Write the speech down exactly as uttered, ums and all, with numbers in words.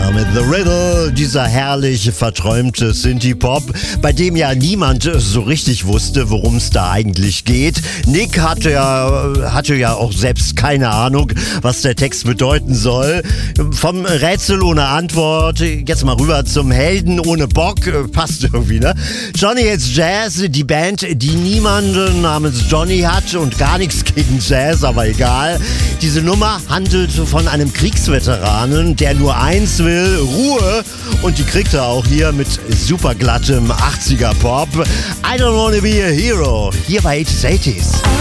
mit The Riddle, dieser herrliche, verträumte Synthie-Pop, bei dem ja niemand so richtig wusste, worum es da eigentlich geht. Nick hatte ja, hatte ja auch selbst keine Ahnung, was der Text bedeuten soll. Vom Rätsel ohne Antwort, jetzt mal rüber zum Helden ohne Bock, passt irgendwie, ne? Johnny Hates Jazz, die Band, die niemanden namens Johnny hat und gar nichts gegen Jazz, aber egal. Diese Nummer handelt von einem Kriegsveteranen, der nur eins will, Ruhe. Und die kriegt er auch hier mit superglattem achtziger Pop. I don't wanna be a hero. Hier bei achtzig achtzig.